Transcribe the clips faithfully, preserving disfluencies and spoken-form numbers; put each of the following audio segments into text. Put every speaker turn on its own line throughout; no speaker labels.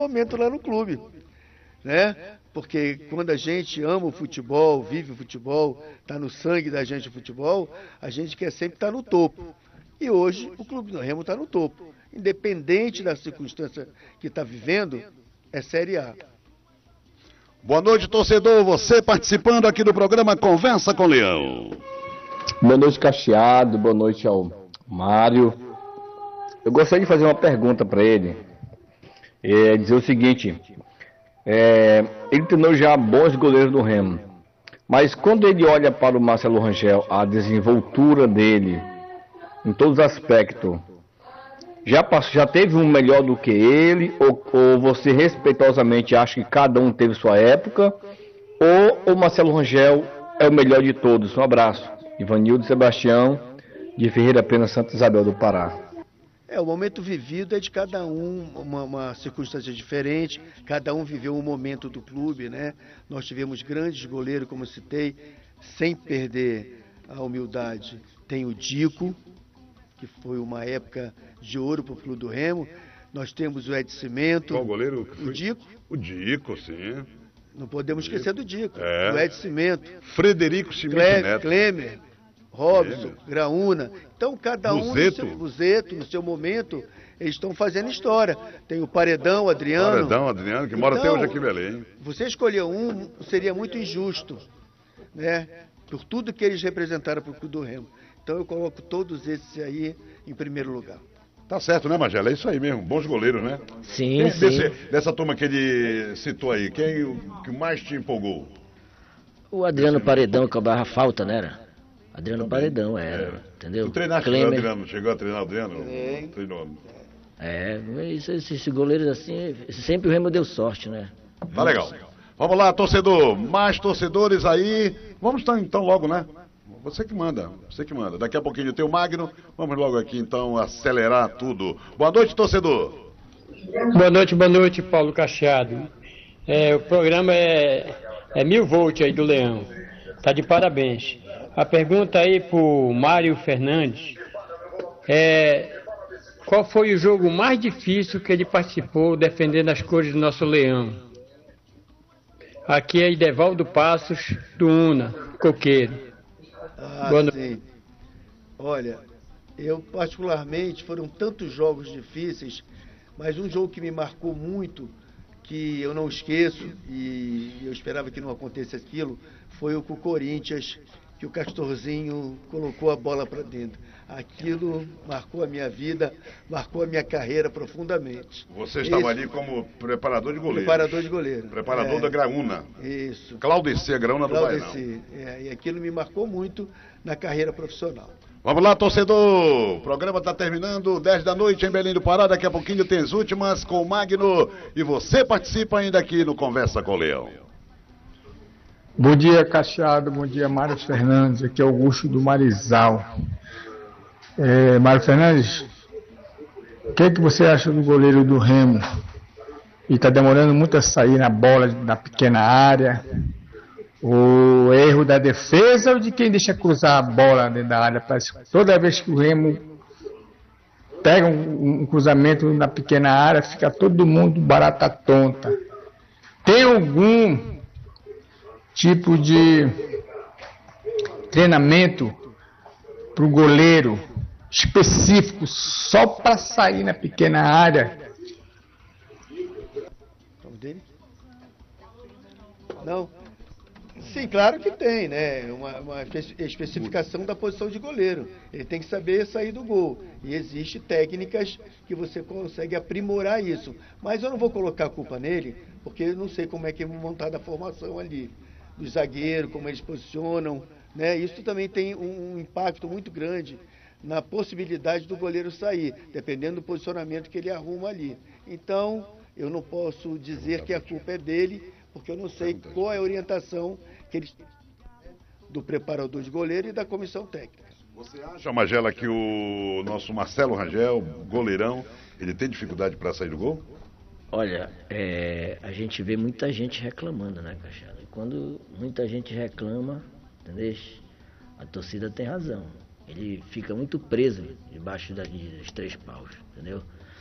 momento lá no clube, né? Porque quando a gente ama o futebol, vive o futebol, está no sangue da gente o futebol, a gente quer sempre estar no topo. E hoje o Clube do Remo está no topo. Independente da circunstância que está vivendo, é Série A.
Boa noite, torcedor. Você participando aqui do programa Conversa com Leão.
Boa noite, Cacheado. Boa noite ao Mário. Eu gostaria de fazer uma pergunta para ele. É dizer o seguinte: é, ele treinou já bons goleiros do Remo, mas quando ele olha para o Marcelo Rangel, a desenvoltura dele em todos os aspectos, já, passou, já teve um melhor do que ele, ou, ou você respeitosamente acha que cada um teve sua época, ou o Marcelo Rangel é o melhor de todos? Um abraço. Ivanildo Sebastião, de Ferreira Pena, Santa Isabel do Pará.
É, o momento vivido é de cada um, uma, uma circunstância diferente, cada um viveu um momento do clube, né? Nós tivemos grandes goleiros, como eu citei, sem perder a humildade. Tem o Dico, que foi uma época de ouro para o Clube do Remo. Nós temos o Ed Cimento.
Qual goleiro?
O Dico.
O Dico, sim.
Não podemos
Dico.
esquecer do Dico.
É.
O Ed Cimento.
Frederico Cimento
Cle
Neto.
Klemer. Robson, Graúna. Então, cada um
Buzeto.
no seu, Buzeto, no seu momento, eles estão fazendo história. Tem o Paredão, Adriano.
Paredão, Adriano, que mora
Então,
até hoje aqui em Belém.
Você escolher um seria muito injusto, né? Por tudo que eles representaram para o Clube do Remo. Então, eu coloco todos esses aí em primeiro lugar.
Tá certo, né, Magela? É isso aí mesmo. Bons goleiros, né?
Sim,
Quem,
sim.
Desse, dessa turma que ele citou aí, quem o que mais te empolgou?
O Adriano Paredão, que cobrava falta, né? Era? Adriano Também. Paredão, era, é. Entendeu?
Tu treinaste o Adriano, chegou a treinar o Adriano?
É.
Treinou.
É, esses esse goleiros assim, sempre o Remo deu sorte, né?
Tá legal. Vamos lá, torcedor. Mais torcedores aí. Vamos então logo, né? Você que manda, você que manda. Daqui a pouquinho tem o Magno. Vamos logo aqui então acelerar tudo. Boa noite, torcedor.
Boa noite, boa noite, Paulo Cacheado. É, o programa é, é mil volts aí do Leão. Tá de parabéns. A pergunta aí pro Mário Fernandes é: qual foi o jogo mais difícil que ele participou defendendo as cores do nosso Leão? Aqui é Idevaldo Passos, do Una, Coqueiro.
Ah, Boa sim. Olha, eu particularmente, foram tantos jogos difíceis, mas um jogo que me marcou muito, que eu não esqueço, e eu esperava que não acontecesse aquilo, foi o com o Corinthians, que o Castorzinho colocou a bola para dentro. Aquilo marcou a minha vida, marcou a minha carreira profundamente.
Você estava
Isso.
ali como preparador de goleiro.
Preparador de goleiro.
Preparador
é,
da Graúna.
Isso.
Claudeci, a Graúna do Baianão.
Claudeci, é, e aquilo me marcou muito na carreira profissional.
Vamos lá, torcedor. O programa está terminando, dez da noite em Belém do Pará. Daqui a pouquinho tem as últimas com o Magno. E você participa ainda aqui no Conversa com o Leão.
Bom dia, Cacheado. Bom dia, Mário Fernandes. Aqui é Augusto do Marizal. É, Mário Fernandes, o que, é que você acha do goleiro do Remo? E está demorando muito a sair na bola na pequena área. O erro da defesa ou de quem deixa cruzar a bola dentro da área? Parece que toda vez que o Remo pega um, um cruzamento na pequena área, fica todo mundo barata tonta. Tem algum tipo de treinamento para o goleiro específico só para sair na pequena área?
Não. Sim, claro que tem, né? Uma, uma especificação da posição de goleiro. Ele tem que saber sair do gol. E existem técnicas que você consegue aprimorar isso. Mas eu não vou colocar a culpa nele, porque eu não sei como é que é montada a formação ali. Dos zagueiros, como eles posicionam, né? Isso também tem um, um impacto muito grande na possibilidade do goleiro sair, dependendo do posicionamento que ele arruma ali. Então, eu não posso dizer que a culpa é dele, porque eu não sei qual é a orientação que eles têm do preparador de goleiro e da comissão técnica.
Você acha, Magela, que o nosso Marcelo Rangel, goleirão, ele tem dificuldade para sair do gol?
Olha, é, a gente vê muita gente reclamando, né, Cacheado? E quando muita gente reclama, entendeu? A torcida tem razão. Ele fica muito preso debaixo das, dos três paus, entendeu?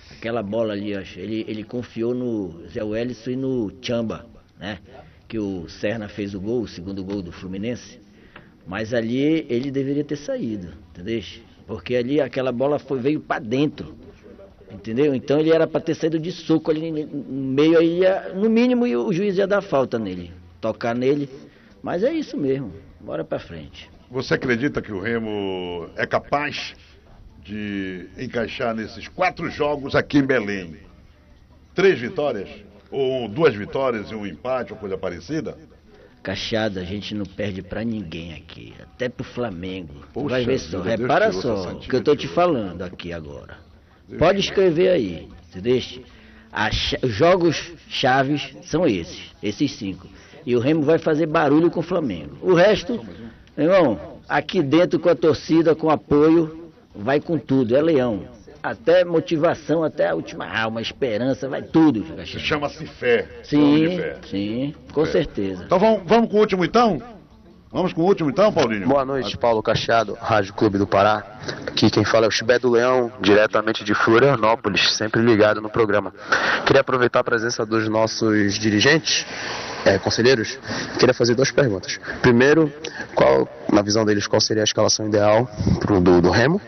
Aquela bola ali, ó, ele, ele confiou no Zé Wellison e no Chamba, né? Que o Serna fez o gol, o segundo gol do Fluminense. Mas ali ele deveria ter saído, entendeu? Porque ali aquela bola foi, veio para dentro, entendeu? Então ele era para ter saído de soco ali no meio, aí ia, no mínimo o juiz ia dar falta nele, tocar nele. Mas é isso mesmo, bora para frente.
Você acredita que o Remo é capaz de encaixar nesses quatro jogos aqui em Belém três vitórias? Ou duas vitórias e um empate ou coisa parecida?
Cacheado, a gente não perde pra ninguém aqui, até pro Flamengo.
Poxa,
vai ver só,
Deus
repara
te
só
ouça,
o que eu tô te falando aqui agora. Pode escrever aí, entendeu? Os jogos chaves são esses, esses cinco. E o Remo vai fazer barulho com o Flamengo. O resto, irmão, aqui dentro com a torcida, com apoio, vai com tudo, é leão. Até motivação, até a última alma, esperança, vai tudo.
Chama-se fé.
Sim,
fé.
sim, com
fé.
certeza.
Então vamos, vamos com o último então? Vamos com o último então, Paulinho?
Boa noite, Paulo Cacheado, Rádio Clube do Pará. Aqui quem fala é o Chibé do Leão, diretamente de Florianópolis, sempre ligado no programa. Queria aproveitar a presença dos nossos dirigentes, é, conselheiros, queria fazer duas perguntas. Primeiro, qual, na visão deles, qual seria a escalação ideal pro, do, do Remo?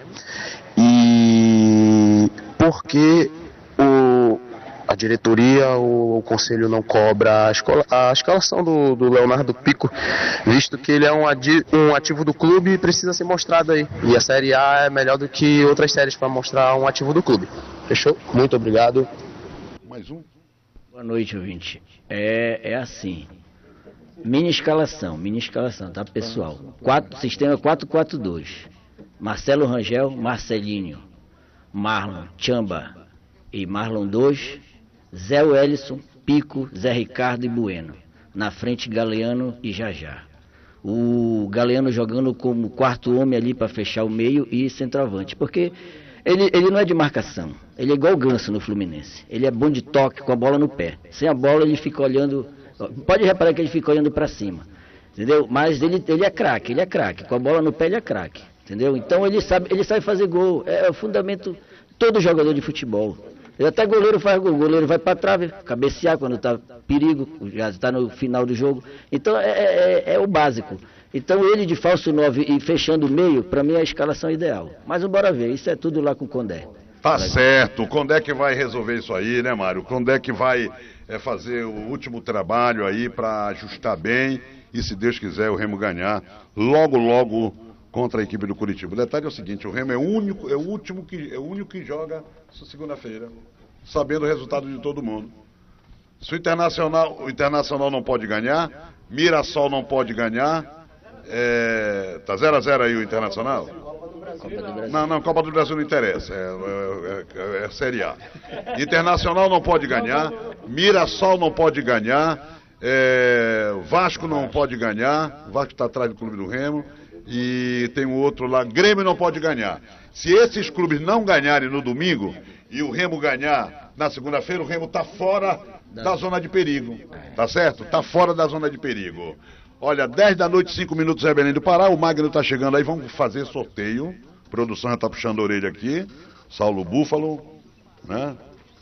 E por que o, a diretoria ou o conselho não cobra a, escola, a escalação do, do Leonardo Pico, visto que ele é um, adi, um ativo do clube e precisa ser mostrado aí. E a Série A é melhor do que outras séries para mostrar um ativo do clube. Fechou? Muito obrigado.
Mais um.
Boa noite, ouvinte. É, é assim. Mini escalação, mini escalação, tá, pessoal? Quatro, sistema quatro quatro dois. Marcelo Rangel, Marcelinho, Marlon, Chamba e Marlon dois, Zé Wellison, Pico, Zé Ricardo e Bueno. Na frente, Galeano e Jajá. O Galeano jogando como quarto homem ali para fechar o meio e centroavante. Porque ele, ele não é de marcação. Ele é igual o Ganso no Fluminense. Ele é bom de toque com a bola no pé. Sem a bola ele fica olhando... Pode reparar que ele fica olhando para cima. Entendeu? Mas ele, ele é craque, ele é craque. Com a bola no pé ele é craque. Entendeu? Então ele sabe, ele sabe fazer gol. É o fundamento todo jogador de futebol. Ele até goleiro faz gol. O goleiro vai para trave, cabecear quando está perigo, já está no final do jogo. Então é, é, é o básico. Então ele de falso nove e fechando o meio, para mim é a escalação ideal. Mas bora ver, isso é tudo lá com o Condé.
Tá certo, o Condé que vai resolver isso aí, né, Mário? O Condé que vai é, fazer o último trabalho aí para ajustar bem e, se Deus quiser, o Remo ganhar logo, logo contra a equipe do Curitiba. O detalhe é o seguinte, o Remo é o único, é o último que, é o único que joga segunda-feira, sabendo o resultado de todo mundo. Se o Internacional, o Internacional não pode ganhar, Mirassol não pode ganhar, é, tá zero a zero aí o Internacional? Não, não, Copa do Brasil não interessa, é, é, é, é Série A. Internacional não pode ganhar, Mirassol não pode ganhar, é, Vasco não pode ganhar, o Vasco está atrás do Clube do Remo, e tem um outro lá, Grêmio não pode ganhar. Se esses clubes não ganharem no domingo e o Remo ganhar na segunda-feira, o Remo está fora da zona de perigo, tá certo? Está fora da zona de perigo. Olha, dez da noite, cinco minutos é Belém do Pará, o Magno está chegando aí, vamos fazer sorteio. A produção já está puxando a orelha aqui, Saulo Búfalo, né?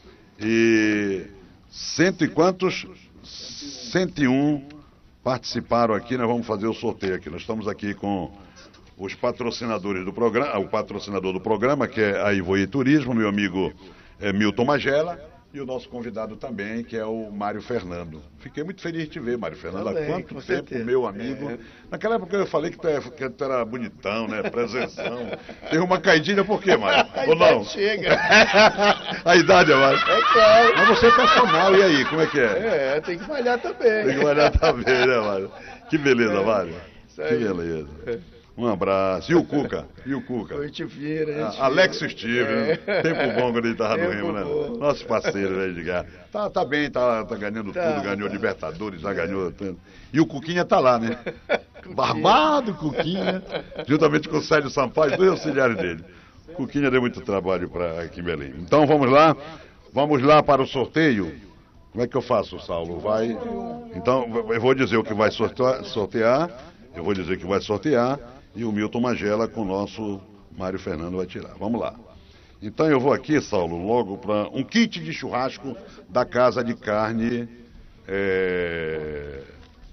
E cento e quantos? cento e um participaram aqui, nós vamos fazer o sorteio aqui. Nós estamos aqui com os patrocinadores do programa, o patrocinador do programa, que é a Ivoí Turismo, meu amigo é, Milton Magela, e o nosso convidado também, que é o Mário Fernando. Fiquei muito feliz de te ver, Mário Fernando, há quanto tempo, certeza. Meu amigo. É. Naquela época eu falei que tu, é, que tu era bonitão, né, presenção. Teve uma caidinha por quê, Mário? Ou não?
Chega.
A idade, Mário?
É claro.
Mas você é personal, e aí, como é que é?
É, tem que malhar também.
Tem que malhar também, né, Mário? Que beleza,
é.
Mário.
Isso aí.
Que beleza. É. Um abraço. E o Cuca? E o Cuca?
Oi, te vira,
ah, Alex Steve,
é.
né? Tempo bom quando ele estava no Remo, né?
Bom.
Nosso parceiro, né, Edgar? Tá, tá bem, tá, tá ganhando
tá,
tudo, ganhou
tá.
Libertadores, já ganhou tudo. E o Cuquinha tá lá, né? Barbado, Cuquinha, juntamente com o Sérgio Sampaio, dois auxiliares dele. Cuquinha deu muito trabalho para aqui em Belém. Então vamos lá, vamos lá para o sorteio. Como é que eu faço, Saulo? Vai. Então, eu vou dizer o que vai sortear, sortear eu vou dizer que vai sortear. E o Milton Magela com o nosso Mário Fernando vai tirar. Vamos lá. Então eu vou aqui, Saulo, logo para um kit de churrasco da Casa de Carne. É...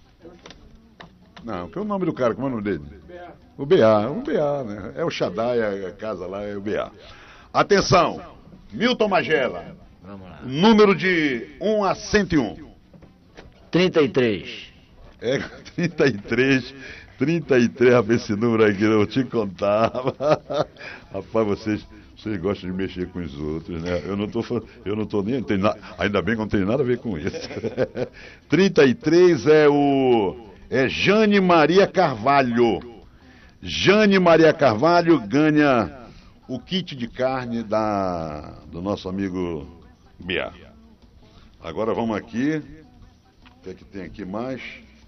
Não, que é o nome do cara, como é o nome dele? O B A, o B A, né? É o Shaddai, a casa lá é o B A. Atenção, Milton Magela.
Vamos lá.
Número de um a cento e um.
trinta e três.
É, trinta e três. trinta e três, rapaz, esse número aqui eu te contava. Rapaz, vocês, vocês gostam de mexer com os outros, né? Eu não tô, eu não tô nem... Tem na, ainda bem que não tem nada a ver com isso. trinta e três é o... É Jane Maria Carvalho. Jane Maria Carvalho ganha o kit de carne da, do nosso amigo Bia. Agora vamos aqui. O que é que tem aqui mais?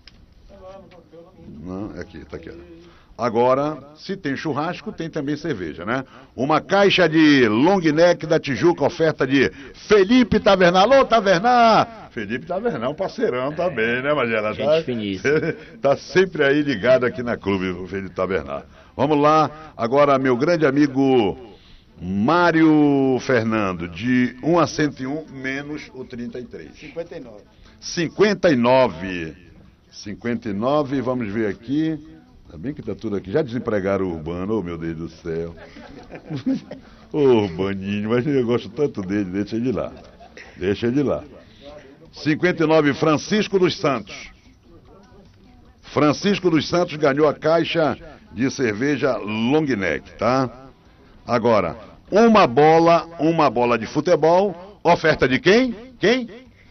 Não, é aqui, tá aqui. Agora, se tem churrasco, tem também cerveja, né? Uma caixa de long neck da Tijuca, oferta de Felipe Tavernal. Alô, Tavernar! Felipe Tavernal, um parceirão também, né, Magela?
Gente
Tá,
finíssima.
tá sempre aí ligado aqui na clube, o Felipe Tavernal. Vamos lá, agora meu grande amigo Mário Fernando, de um a cento e um, menos o trinta e três.
cinquenta e nove.
cinquenta e nove. cinquenta e nove, vamos ver aqui. Ainda bem que tá tudo aqui. Já desempregaram o Urbano, oh meu Deus do céu. Ô Urbaninho, mas eu gosto tanto dele, deixa ele lá. Deixa ele lá. cinquenta e nove, Francisco dos Santos. Francisco dos Santos ganhou a caixa de cerveja long neck, tá? Agora, uma bola, uma bola de futebol, oferta de quem? Quem?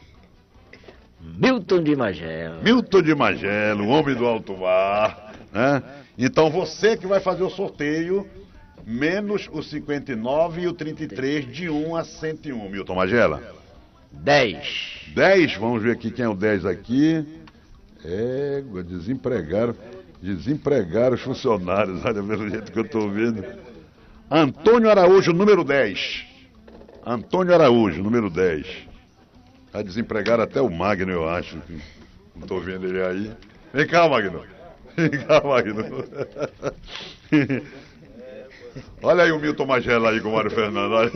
Milton de Magela.
Milton de Magela, o homem do alto mar, né? Então você que vai fazer o sorteio, menos o cinquenta e nove e o trinta e três, de um a cento e um, Milton Magela.
dez.
dez, vamos ver aqui quem é o dez aqui. É, desempregaram, desempregaram os funcionários, olha pelo jeito que eu estou vendo. Antônio Araújo, número dez. Antônio Araújo, número dez. Vai desempregar até o Magno, eu acho. Não estou vendo ele aí. Vem cá, Magno. Vem cá, Magno. Olha aí o Milton Magela aí com o Mário Fernando. Olha.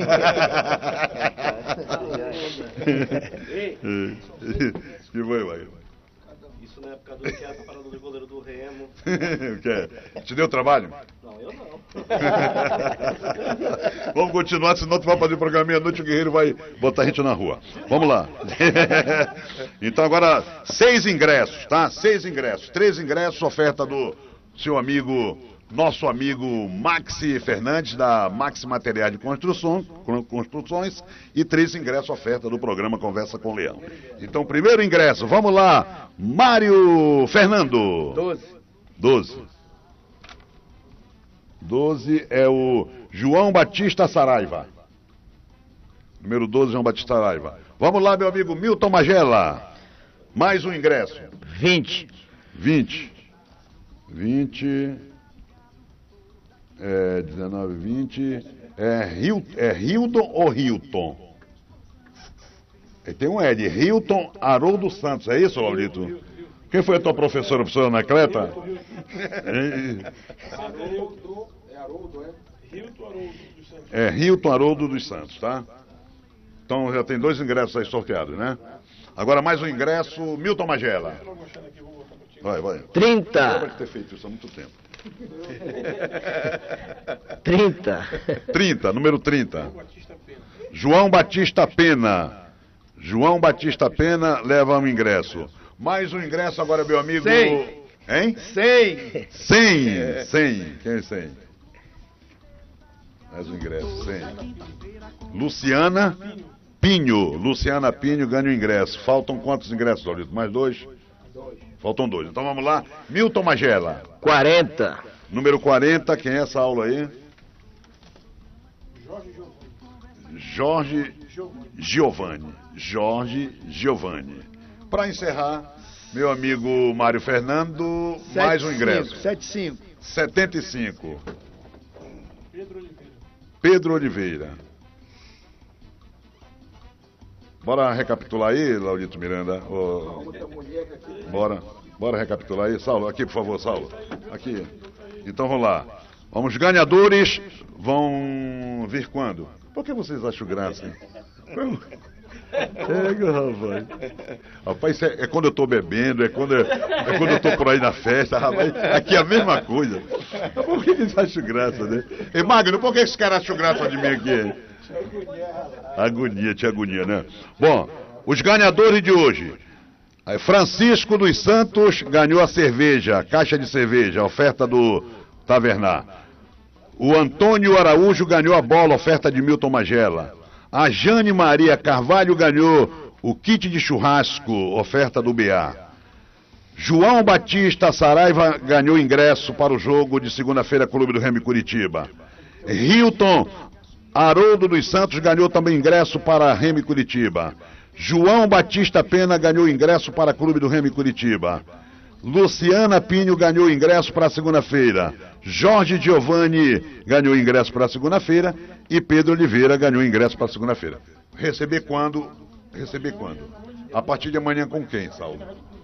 Que foi, Magno?
Isso na época do que era a parada do goleiro do Remo.
O que é? Te deu trabalho?
Não, eu não.
Vamos continuar, senão tu vai fazer o programa meia-noite e o Guerreiro vai botar a gente na rua. Vamos lá. Então agora, seis ingressos, tá? Seis ingressos. Três ingressos, oferta do seu amigo, nosso amigo Maxi Fernandes, da Maxi Materiais de Construção, Construções, e três ingressos, oferta do programa Conversa com o Leão. Então, primeiro ingresso, vamos lá, Mário Fernando.
doze.
doze. doze é o João Batista Saraiva. Número doze, João Batista Saraiva. Vamos lá, meu amigo Milton Magela. Mais um ingresso.
vinte.
vinte. vinte. É, dezenove, vinte. É, Hil, é Hildon ou Hilton? Tem um é de Hilton Haroldo Santos, é isso, Laurito? Quem foi a tua professora, professora Anacleta? É Hilton Haroldo dos Santos, tá? Então já tem dois ingressos aí sorteados, né? Agora mais um ingresso, Milton Magela. Vai, vai.
trinta.
Pode ter feito isso há muito tempo.
trinta.
trinta, número trinta. João Batista Pena. João Batista Pena leva um ingresso. Mais um ingresso agora, meu amigo.
cem.
Hein?
cem.
cem. cem. Quem é cem? Mais um ingresso, cem. Luciana Pinho. Luciana Pinho ganha o ingresso. Faltam quantos ingressos, Laurito? Mais dois? Faltam dois. Então vamos lá. Milton Magela.
quarenta.
Número quarenta, quem é essa aula aí? Jorge Giovanni. Jorge Giovanni. Para encerrar, meu amigo Mário Fernando, mais um ingresso.
setenta e cinco.
setenta e cinco. Pedro Oliveira. Pedro Oliveira. Bora recapitular aí, Laurito Miranda? Oh, bora, bora recapitular aí. Saulo, aqui por favor, Saulo. Aqui. Então vamos lá. Vamos, ganhadores vão vir quando? Por que vocês acham graça, hein? É, rapaz. Rapaz, isso é, é quando eu tô bebendo, é quando, eu, é quando eu tô por aí na festa, rapaz. Aqui é a mesma coisa. Por que eles acham graça, né? E Magno, por que esse cara achou graça de mim aqui? Agonia, tinha agonia, né? Bom, os ganhadores de hoje. Francisco dos Santos ganhou a cerveja, a caixa de cerveja, a oferta do Tavernar. O Antônio Araújo ganhou a bola, oferta de Milton Magela. A Jane Maria Carvalho ganhou o kit de churrasco, oferta do B A. João Batista Saraiva ganhou ingresso para o jogo de segunda-feira, Clube do Remo Curitiba. Hilton Haroldo dos Santos ganhou também ingresso para Remo Curitiba. João Batista Pena ganhou ingresso para Clube do Remo Curitiba. Luciana Pinho ganhou ingresso para segunda-feira. Jorge Giovanni ganhou ingresso para segunda-feira. E Pedro Oliveira ganhou ingresso para segunda-feira. Receber quando? Receber quando? A partir de amanhã com quem, Saulo?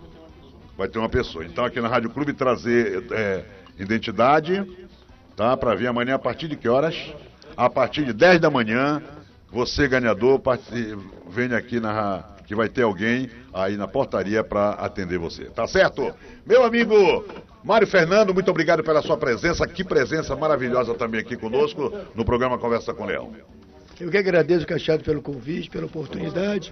Vai ter uma pessoa. Então aqui na Rádio Clube trazer é, identidade, tá? Para vir amanhã a partir de que horas? A partir de dez da manhã. Você, ganhador, venha aqui na... que vai ter alguém aí na portaria para atender você. Tá certo? Meu amigo Mário Fernando, muito obrigado pela sua presença. Que presença maravilhosa também aqui conosco no programa Conversa com o Leão.
Eu que agradeço, Cachado, pelo convite, pela oportunidade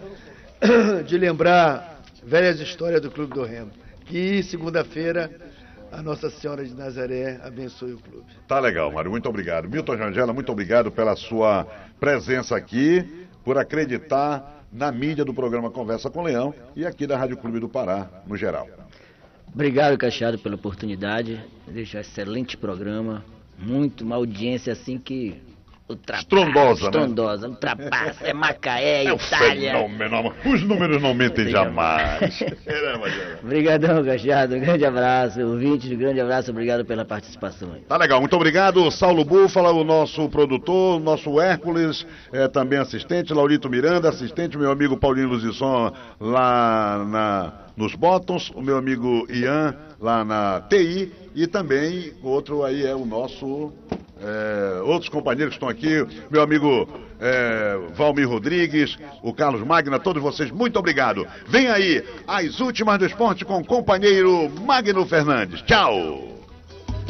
de lembrar velhas histórias do Clube do Remo. Que segunda-feira a Nossa Senhora de Nazaré abençoe o clube.
Tá legal, Mário, muito obrigado. Milton Rangela, muito obrigado pela sua presença aqui, por acreditar na mídia do programa Conversa com o Leão e aqui da Rádio Clube do Pará, no geral.
Obrigado, Cachado, pela oportunidade. Deixa um excelente programa. Muito, uma audiência assim que ultrapassa.
Estrondosa, né?
Estrondosa, ultrapassa. É Macaé,
é
Itália.
Fenômeno. Os números não mentem jamais.
Obrigadão, Cachado. Um grande abraço. Ouvintes, um grande abraço. Obrigado pela participação.
Tá legal, muito obrigado. Saulo Búfala, o nosso produtor, o nosso Hércules, é, também assistente, Laurito Miranda, assistente, meu amigo Paulinho Luzisson lá na, nos Bottoms, o meu amigo Ian lá na T I e também outro aí é o nosso... É, outros companheiros que estão aqui, meu amigo é, Valmir Rodrigues, o Carlos Magna, todos vocês, muito obrigado. Vem aí as últimas do esporte com o companheiro Magno Fernandes. Tchau!